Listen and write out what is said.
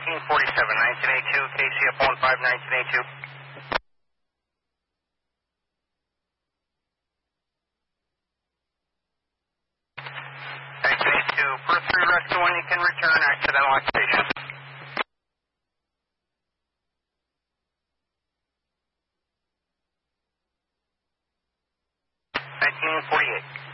1982, KCF 15, 1982. 1982, per 3 rescue 1, you can return accidental occupation. 1948.